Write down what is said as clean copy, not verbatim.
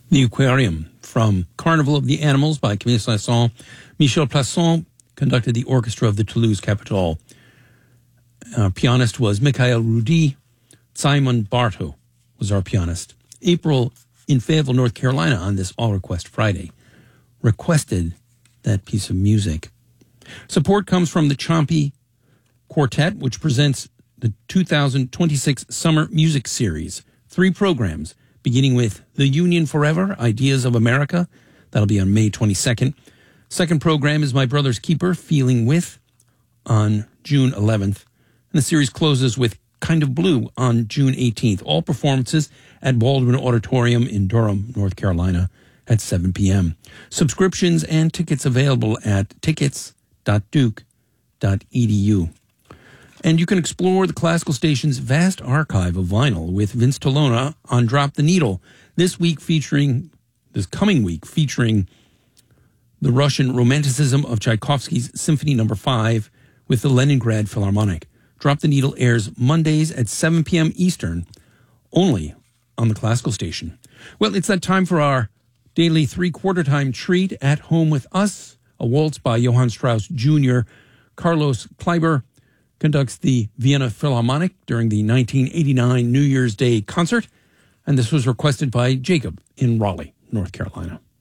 The Aquarium from Carnival of the Animals by Camille Saint-Saëns. Michel Plasson conducted the orchestra of the Toulouse Capitol. Pianist was Mikhail Rudi. Simon Bartow was our pianist. April in Fayetteville, North Carolina, on this All Request Friday, requested that piece of music. Support comes from the Chompy Quartet, which presents the 2026 Summer Music Series. 3 programs, beginning with The Union Forever, Ideas of America. That'll be on May 22nd. Second program is My Brother's Keeper, Feeling With, on June 11th. And the series closes with Kind of Blue on June 18th. All performances at Baldwin Auditorium in Durham, North Carolina at 7 p.m. Subscriptions and tickets available at tickets.duke.edu. And you can explore the classical station's vast archive of vinyl with Vince Tolona on Drop the Needle. This coming week featuring the Russian Romanticism of Tchaikovsky's Symphony No. 5 with the Leningrad Philharmonic. Drop the Needle airs Mondays at 7 p.m. Eastern, only on the classical station. Well, it's that time for our daily 3/4 time treat, At Home with Us, a waltz by Johann Strauss Jr. Carlos Kleiber conducts the Vienna Philharmonic during the 1989 New Year's Day concert, and this was requested by Jacob in Raleigh, North Carolina.